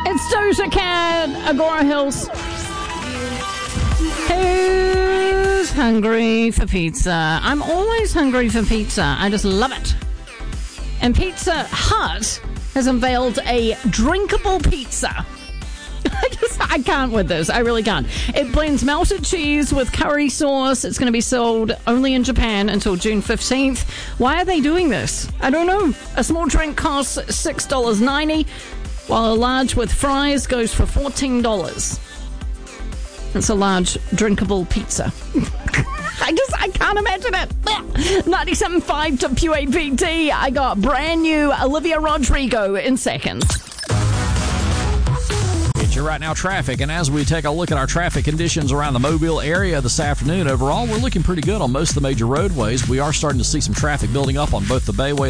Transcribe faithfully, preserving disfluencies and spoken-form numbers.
It's Doja Cat, Agora Hills. Who's hungry for pizza? I'm always hungry for pizza. I just love it. And Pizza Hut has unveiled a drinkable pizza. I just, I can't with this. I really can't. It blends melted cheese with curry sauce. It's going to be sold only in Japan until June fifteenth. Why are they doing this? I don't know. A small drink costs six dollars and ninety cents, while a large with fries goes for fourteen dollars. It's a large drinkable pizza. I just, I can't imagine it. ninety-seven point five W A P T. I got brand new Olivia Rodrigo in seconds. It's your Right Now traffic, and as we take a look at our traffic conditions around the Mobile area this afternoon, overall, we're looking pretty good on most of the major roadways. We are starting to see some traffic building up on both the Bayway